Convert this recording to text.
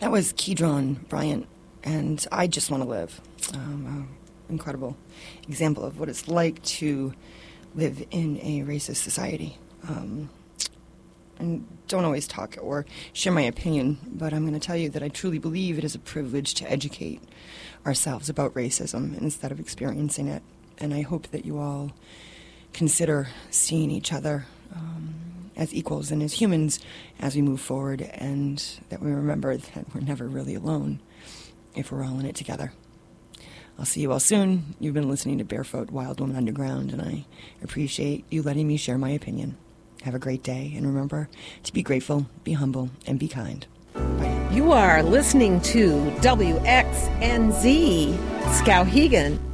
That was Kedron Bryant, and I Just Want to Live. Incredible example of what it's like to live in a racist society. And don't always talk or share my opinion, but I'm going to tell you that I truly believe it is a privilege to educate ourselves about racism instead of experiencing it. And I hope that you all consider seeing each other as equals and as humans as we move forward, and that we remember that we're never really alone if we're all in it together. I'll see you all soon. You've been listening to Barefoot Wild Woman Underground, and I appreciate you letting me share my opinion. Have a great day, and remember to be grateful, be humble, and be kind. Bye. You are listening to WXNZ Skowhegan.